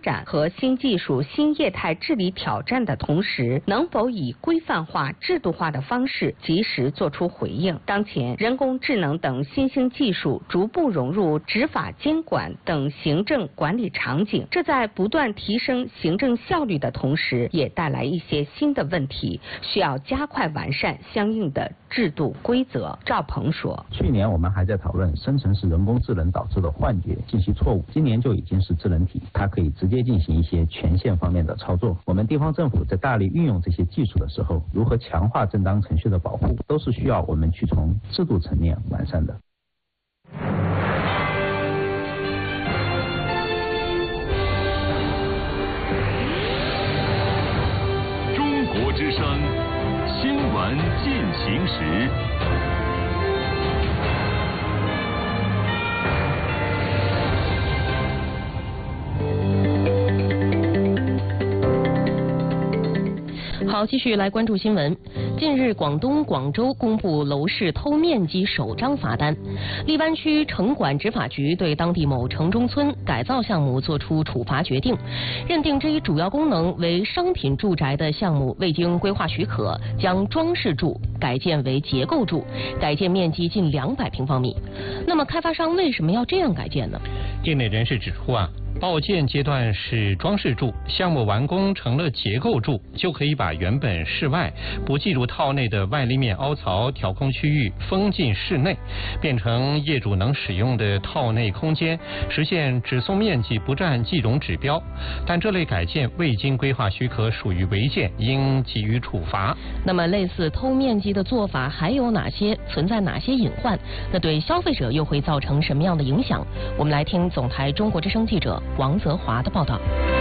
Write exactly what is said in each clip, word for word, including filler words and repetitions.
展和新技术、新业态治理挑战的同时，能否以规范化、制度化的方式及时做出回应？当前，人工智能等新兴技术逐步融入执法监管等行政管理场景，这在不断提升行政效率的同时，也带来一些新的问题，需要加快完善相应的制度规则。赵鹏说， 去年我们还在讨论生成式人工智能导致的幻觉、信息错误，今年就已经是智能体，它可以直接进行一些权限方面的操作。我们地方政府在大力运用这些技术的时候，如何强化正当程序的保护，都是需要我们去从制度层面完善的。 中国之声新闻进行时。 好，继续来关注新闻。近日，广东广州公布楼市偷面积首张罚单，荔湾区城管执法局对当地某城中村改造项目作出处罚决定，认定这一主要功能为商品住宅的项目未经规划许可，将装饰住改建为结构住，改建面积近两百平方米。那么，开发商为什么要这样改建呢？ 业内人士指出啊。报建阶段是装饰住，项目完工成了结构住，就可以把原本室外不计入套内的外立面凹槽调空区域封进室内，变成业主能使用的套内空间，实现只送面积不占计容指标。但这类改建未经规划许可，属于违建，应给予处罚。 那么，类似偷面积的做法还有哪些？存在哪些隐患？那对消费者又会造成什么样的影响？我们来听总台中国之声记者王泽华的报道。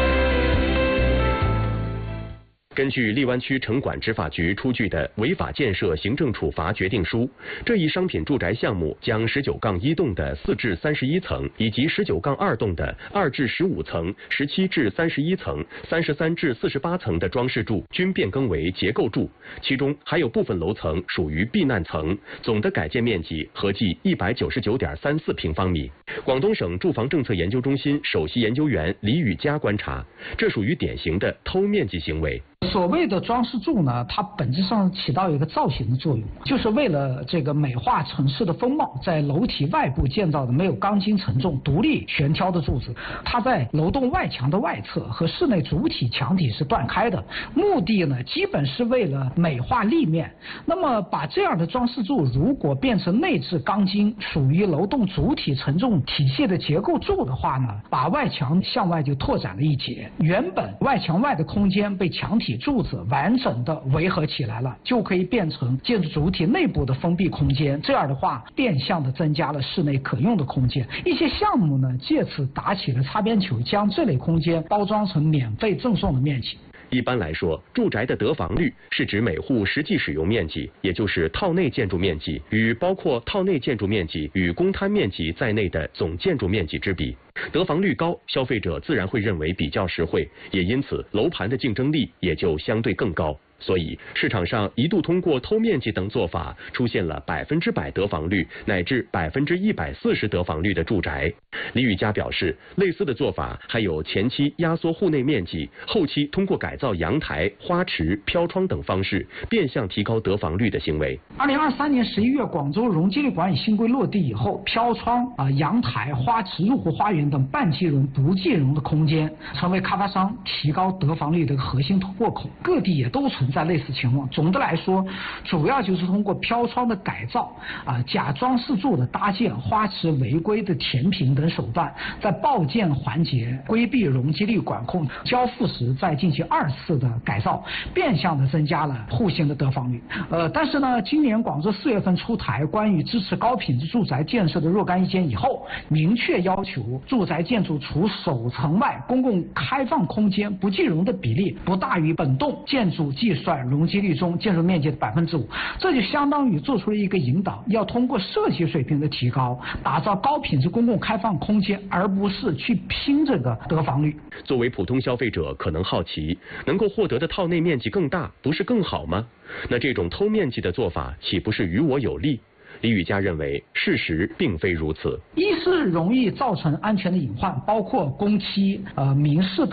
根据荔湾区城管执法局出具的违法建设行政处罚决定书，这一商品住宅项目将十九杠一栋的四至三十一层，以及十九杠二栋的二至十五层、十七至三十一层、三十三至四十八层的装饰住均变更为结构住，其中还有部分楼层属于避难层，总的改建面积合计一百九十九点三四平方米。广东省住房政策研究中心首席研究员李宇佳观察，这属于典型的偷面积行为。 所谓的装饰柱呢，它本质上起到一个造型的作用，就是为了这个美化城市的风貌，在楼体外部建造的没有钢筋承重、独立悬挑的柱子，它在楼栋外墙的外侧和室内主体墙体是断开的，目的呢基本是为了美化立面。那么把这样的装饰柱如果变成内置钢筋，属于楼栋主体承重体系的结构柱的话呢，把外墙向外就拓展了一截，原本外墙外的空间被墙体柱子完整的围合起来了，就可以变成建筑主体内部的封闭空间。这样的话，变相的增加了室内可用的空间。一些项目呢，借此打起了擦边球，将这类空间包装成免费赠送的面积。 一般来说，住宅的得房率是指每户实际使用面积，也就是套内建筑面积与包括套内建筑面积与公摊面积在内的总建筑面积之比。得房率高，消费者自然会认为比较实惠，也因此楼盘的竞争力也就相对更高。所以，市场上一度通过偷面积等做法，出现了百分之百得房率乃至百分之一百四十得房率的住宅。李宇佳表示，类似的做法还有前期压缩户内面积，后期通过改造阳台、花池、飘窗等方式，变相提高得房率的行为。 二零二三年十一月，广州容积率管理新规落地以后，飘窗、啊、呃、阳台、花池、入户花园等半计容、不计容的空间，成为开发商提高得房率的核心突破口。各地也都存在类似情况。总的来说，主要就是通过飘窗的改造、啊、呃、假装饰柱的搭建、花池违规的填平等手段，在报建环节规避容积率管控，交付时再进行二次的改造，变相的增加了户型的得房率。呃，但是呢，今年广州四月份出台关于支持高品质住宅建设的若干意见以后，明确要求住宅建筑除首层外公共开放空间不计容的比例不大于本栋建筑计算容积率中建筑面积的百分之五，这就相当于做出了一个引导，要通过设计水平的提高，打造高品质公共开放空间，而不是去拼这个得房率。 作为普通消费者，可能好奇，能够获得的套内面积更大，不是更好吗？那这种偷面积的做法，岂不是于我有利？李宇佳认为，事实并非如此。 一是容易造成安全的隐患，包括工期、呃民事等